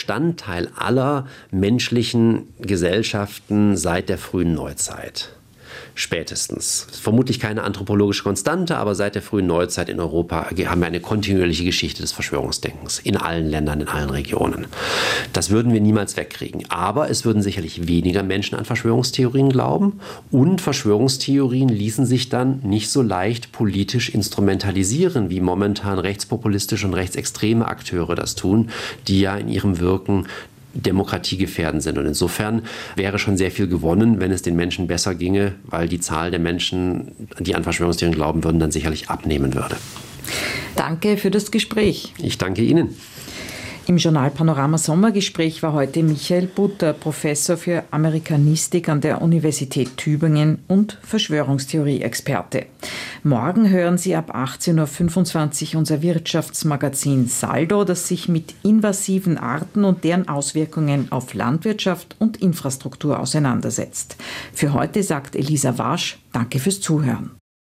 Bestandteil aller menschlichen Gesellschaften seit der frühen Neuzeit. Spätestens. Vermutlich keine anthropologische Konstante, aber seit der frühen Neuzeit in Europa haben wir eine kontinuierliche Geschichte des Verschwörungsdenkens in allen Ländern, in allen Regionen. Das würden wir niemals wegkriegen. Aber es würden sicherlich weniger Menschen an Verschwörungstheorien glauben und Verschwörungstheorien ließen sich dann nicht so leicht politisch instrumentalisieren, wie momentan rechtspopulistische und rechtsextreme Akteure das tun, die ja in ihrem Wirken demokratiegefährdend sind. Und insofern wäre schon sehr viel gewonnen, wenn es den Menschen besser ginge, weil die Zahl der Menschen, die an Verschwörungstheorien glauben würden, dann sicherlich abnehmen würde. Danke für das Gespräch. Ich danke Ihnen. Im Journal Panorama Sommergespräch war heute Michael Butter, Professor für Amerikanistik an der Universität Tübingen und Verschwörungstheorie-Experte. Morgen hören Sie ab 18.25 Uhr unser Wirtschaftsmagazin Saldo, das sich mit invasiven Arten und deren Auswirkungen auf Landwirtschaft und Infrastruktur auseinandersetzt. Für heute sagt Elisa Warsch, danke fürs Zuhören.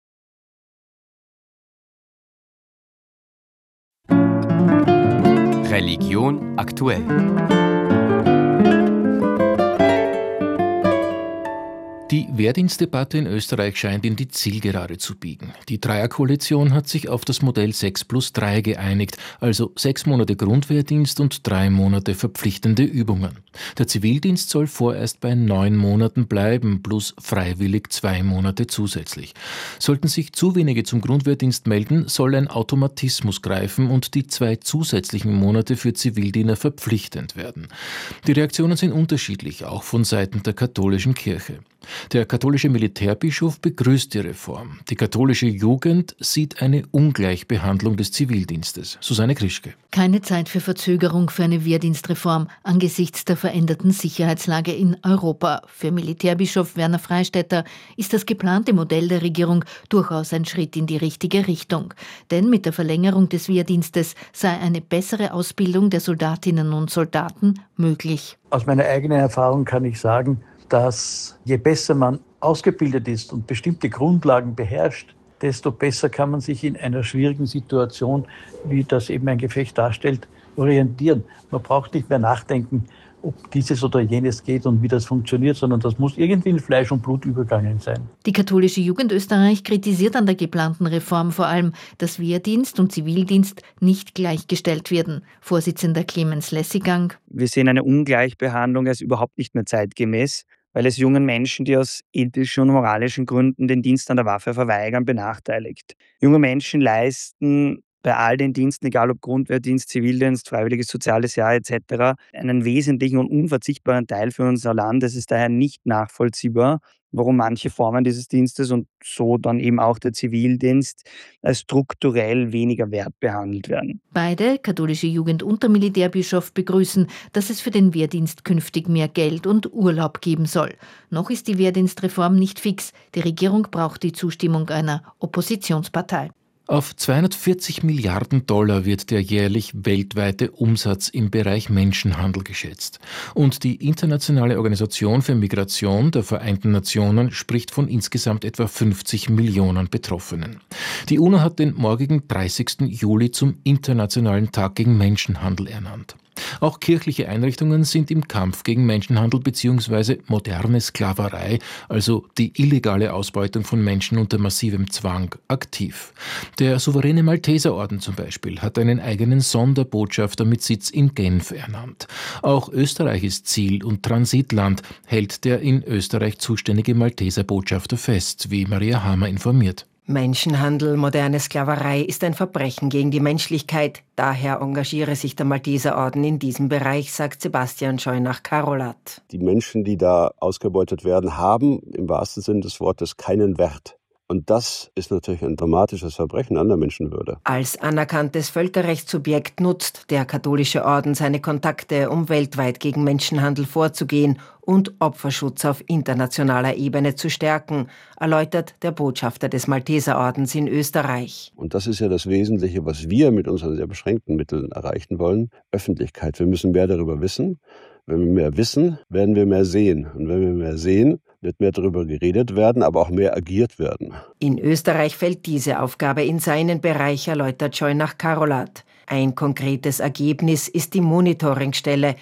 Religion aktuell. Die Wehrdienstdebatte in Österreich scheint in die Zielgerade zu biegen. Die Dreierkoalition hat sich auf das Modell 6+3 geeinigt, also 6 Monate Grundwehrdienst und 3 Monate verpflichtende Übungen. Der Zivildienst soll vorerst bei 9 Monaten bleiben, plus freiwillig 2 Monate zusätzlich. Sollten sich zu wenige zum Grundwehrdienst melden, soll ein Automatismus greifen und die 2 zusätzlichen Monate für Zivildiener verpflichtend werden. Die Reaktionen sind unterschiedlich, auch von Seiten der katholischen Kirche. Der katholische Militärbischof begrüßt die Reform. Die katholische Jugend sieht eine Ungleichbehandlung des Zivildienstes. Susanne Krischke. Keine Zeit für Verzögerung für eine Wehrdienstreform angesichts der veränderten Sicherheitslage in Europa. Für Militärbischof Werner Freistetter ist das geplante Modell der Regierung durchaus ein Schritt in die richtige Richtung. Denn mit der Verlängerung des Wehrdienstes sei eine bessere Ausbildung der Soldatinnen und Soldaten möglich. Aus meiner eigenen Erfahrung kann ich sagen, dass je besser man ausgebildet ist und bestimmte Grundlagen beherrscht, desto besser kann man sich in einer schwierigen Situation, wie das eben ein Gefecht darstellt, orientieren. Man braucht nicht mehr nachdenken, ob dieses oder jenes geht und wie das funktioniert, sondern das muss irgendwie in Fleisch und Blut übergangen sein. Die katholische Jugend Österreich kritisiert an der geplanten Reform vor allem, dass Wehrdienst und Zivildienst nicht gleichgestellt werden. Vorsitzender Clemens Lessigang. Wir sehen eine Ungleichbehandlung als überhaupt nicht mehr zeitgemäß, weil es jungen Menschen, die aus ethischen und moralischen Gründen den Dienst an der Waffe verweigern, benachteiligt. Junge Menschen leisten bei all den Diensten, egal ob Grundwehrdienst, Zivildienst, freiwilliges soziales Jahr etc., einen wesentlichen und unverzichtbaren Teil für unser Land. Es ist daher nicht nachvollziehbar, warum manche Formen dieses Dienstes und so dann eben auch der Zivildienst als strukturell weniger wert behandelt werden. Beide, katholische Jugend und der Militärbischof, begrüßen, dass es für den Wehrdienst künftig mehr Geld und Urlaub geben soll. Noch ist die Wehrdienstreform nicht fix. Die Regierung braucht die Zustimmung einer Oppositionspartei. Auf 240 Milliarden Dollar wird der jährlich weltweite Umsatz im Bereich Menschenhandel geschätzt. Und die Internationale Organisation für Migration der Vereinten Nationen spricht von insgesamt etwa 50 Millionen Betroffenen. Die UNO hat den morgigen 30. Juli zum Internationalen Tag gegen Menschenhandel ernannt. Auch kirchliche Einrichtungen sind im Kampf gegen Menschenhandel bzw. moderne Sklaverei, also die illegale Ausbeutung von Menschen unter massivem Zwang, aktiv. Der souveräne Malteserorden zum Beispiel hat einen eigenen Sonderbotschafter mit Sitz in Genf ernannt. Auch Österreich ist Ziel- und Transitland, hält der in Österreich zuständige Malteserbotschafter fest, wie Maria Hamer informiert. Menschenhandel, moderne Sklaverei ist ein Verbrechen gegen die Menschlichkeit. Daher engagiere sich der Malteserorden in diesem Bereich, sagt Sebastian Scheunach-Karolath. Die Menschen, die da ausgebeutet werden, haben im wahrsten Sinne des Wortes keinen Wert. Und das ist natürlich ein dramatisches Verbrechen an der Menschenwürde. Als anerkanntes Völkerrechtssubjekt nutzt der katholische Orden seine Kontakte, um weltweit gegen Menschenhandel vorzugehen und Opferschutz auf internationaler Ebene zu stärken, erläutert der Botschafter des Malteserordens in Österreich. Und das ist ja das Wesentliche, was wir mit unseren sehr beschränkten Mitteln erreichen wollen. Öffentlichkeit. Wir müssen mehr darüber wissen. Wenn wir mehr wissen, werden wir mehr sehen. Und wenn wir mehr sehen, wird mehr darüber geredet werden, aber auch mehr agiert werden. In Österreich fällt diese Aufgabe in seinen Bereich, erläutert Scheunach-Karolath. Ein konkretes Ergebnis ist die Monitoringstelle